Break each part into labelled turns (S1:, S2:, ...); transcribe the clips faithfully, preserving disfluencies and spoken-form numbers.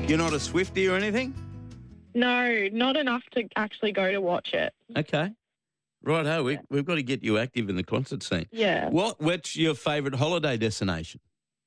S1: You're not a Swiftie or anything?
S2: No, not enough to actually go to watch it.
S1: Okay. Righto, we, we've got to get you active in the concert scene.
S2: Yeah.
S1: What? What's your favourite holiday destination?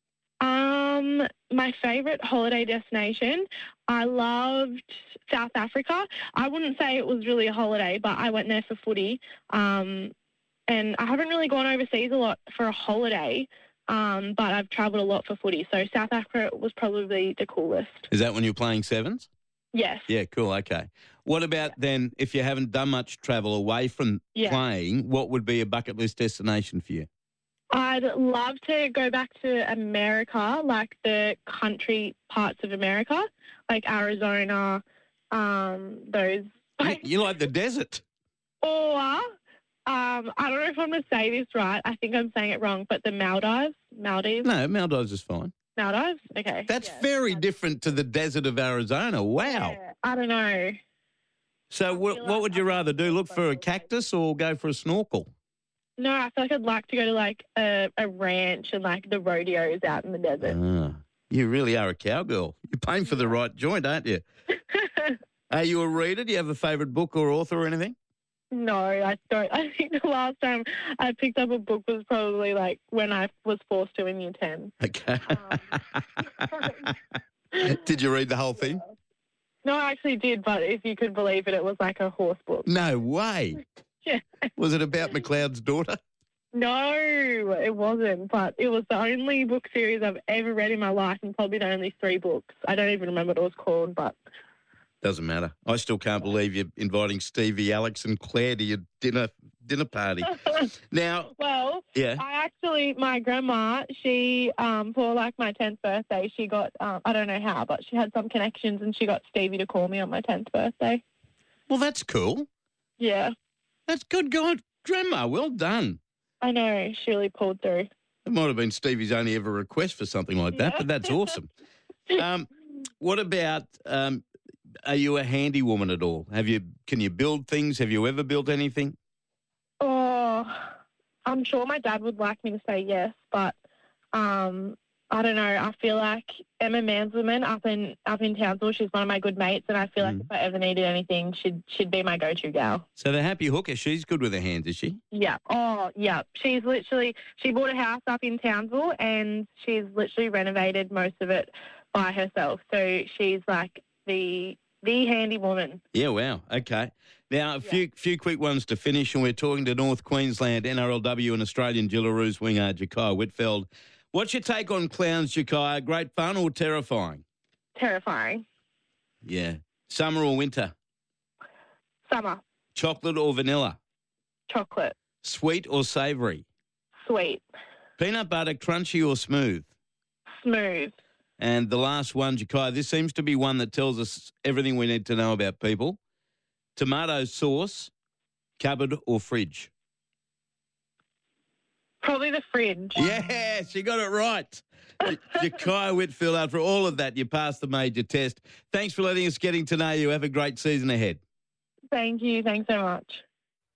S2: Um, my favourite holiday destination, I loved South Africa. I wouldn't say it was really a holiday, but I went there for footy. Um, and I haven't really gone overseas a lot for a holiday, um, but I've travelled a lot for footy. So South Africa was probably the coolest.
S1: Is that when you're playing sevens?
S2: Yes.
S1: Yeah, cool, okay. What about
S2: Yeah.
S1: then, if you haven't done much travel away from
S2: Yeah.
S1: playing, what would be a bucket list destination for you?
S2: I'd love to go back to America, like the country parts of America, like Arizona, um, those.
S1: You, you like the desert?
S2: Or, um, I don't know if I'm going to say this right. I think I'm saying it wrong, but the Maldives, Maldives,
S1: No, Maldives is fine.
S2: Maldives. Okay.
S1: That's
S2: yeah.
S1: very different to the desert of Arizona. Wow.
S2: Yeah, I don't know.
S1: So what,
S2: feel
S1: what
S2: like
S1: would you
S2: I'm
S1: rather do? Look
S2: so
S1: for a
S2: okay.
S1: cactus or go for a snorkel?
S2: No, I feel like I'd like to go to like a, a ranch and like the rodeos out in the desert.
S1: Ah, you really are a cowgirl. You're paying for the right joint, aren't you? Are you a reader? Do you have a favourite book or author or anything?
S2: No, I don't. I think the last time I picked up a book was probably like when I was forced to in year ten.
S1: Okay.
S2: Um,
S1: Did you read the whole thing?
S2: No, I actually did, but if you could believe it, it was like a horse book.
S1: No way.
S2: Yeah.
S1: Was it about McLeod's daughter?
S2: No, it wasn't, but it was the only book series I've ever read in my life and probably the only three books. I don't even remember what it was called, but...
S1: Doesn't matter. I still can't believe you're inviting Stevie, Alex and Claire to your dinner dinner party. Now,
S2: Well,
S1: yeah.
S2: I actually, my grandma, she, um, for like my tenth birthday, she got, um, I don't know how, but she had some connections and she got Stevie to call me on my tenth birthday.
S1: Well, that's cool.
S2: Yeah,
S1: That's good going. Grandma, well done.
S2: I know. She really pulled through.
S1: It might have been Stevie's only ever request for something like that,
S2: Yeah.
S1: but that's awesome. Um, what about, um, are you a handy woman at all? Have you? Can you build things? Have you ever built anything?
S2: Oh, I'm sure my dad would like me to say yes, but um, I don't know. I feel like Emma Manswoman up in up in Townsville, she's one of my good mates, and I feel like
S1: Mm.
S2: if I ever needed anything, she'd she'd be my go-to gal.
S1: So the happy hooker, she's good with her hands, is she?
S2: Yeah. Oh, yeah. She's literally she bought a house up in Townsville, and she's literally renovated most of it by herself. So she's like the the handy woman.
S1: Yeah, wow. Okay. Now, a
S2: Yeah.
S1: few few quick ones to finish, and we're talking to North Queensland N R L W and Australian Jillaroos winger Ja'Kai Whitfield. What's your take on clowns, Ja'Kai? Great fun or terrifying?
S2: Terrifying.
S1: Yeah. Summer or winter?
S2: Summer.
S1: Chocolate or vanilla?
S2: Chocolate.
S1: Sweet or savoury?
S2: Sweet.
S1: Peanut butter, crunchy or smooth?
S2: Smooth.
S1: And the last one, Ja'Kai, this seems to be one that tells us everything we need to know about people. Tomato sauce, cupboard or fridge?
S2: Probably the fridge.
S1: Yes, you got it right. J- Ja'Kai Whitfield, after all of that, you passed the major test. Thanks for letting us getting to know you. Have a great season ahead.
S2: Thank you. Thanks so much.